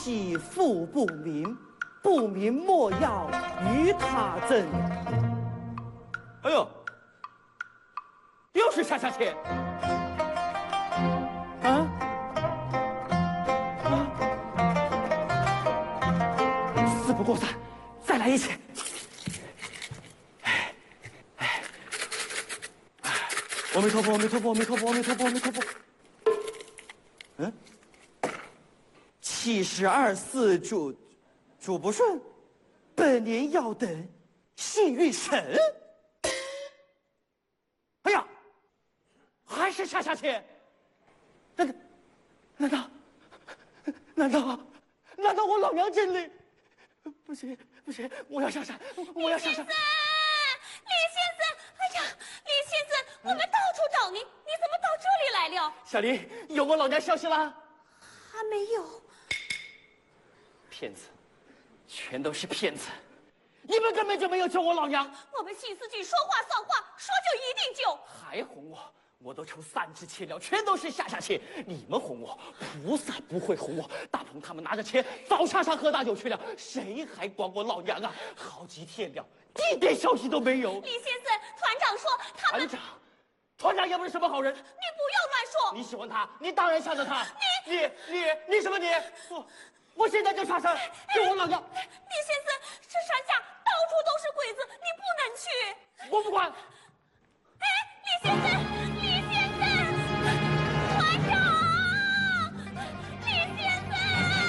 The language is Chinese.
系父不明，不明莫要与他争。哎呦，又是下签。啊？四不过三，再来一签。阿弥陀佛，阿弥陀佛，阿弥陀佛，阿弥陀佛，阿弥陀佛。嗯，72四主不顺，本年要等幸运神。哎呀，还是下签。难道我老娘真的？不行，我要下山，我要下山。 李先生，哎呀，李先生，我们到处找您，你怎么到这里来了？ 小林，有我老娘消息啦？ 还没有。 骗子，全都是骗子！你们根本就没有救我老娘。 我们细思句说话算话，说就一定救。 还哄我？我都抽3支签了，全都是下签。你们哄我，菩萨不会哄我。大鹏他们拿着钱早上喝大酒去了，谁还管我老娘啊？好几天了，一点消息都没有。 李先生，团长说他们…… 团长也不是什么好人。 你不要乱说。 你喜欢他，你当然向着他。你什么你？我现在就下山，救我老娘！